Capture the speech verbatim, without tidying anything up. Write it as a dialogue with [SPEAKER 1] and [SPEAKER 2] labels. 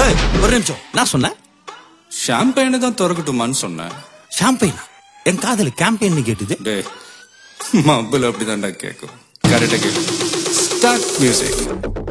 [SPEAKER 1] ஒரு நிமிஷம், நான் சொன்னேன்
[SPEAKER 2] ஷாம்பெயினை தான் திறக்கட்டுமான்னு சொன்னேன்.
[SPEAKER 1] ஷாம்பெயின்? என் காதல கேம்பெயின் கேட்டுது.
[SPEAKER 2] டே மబ్బுல அப்படிதான்டா கேட்கும். கரெக்டா கேட்கும். Start music.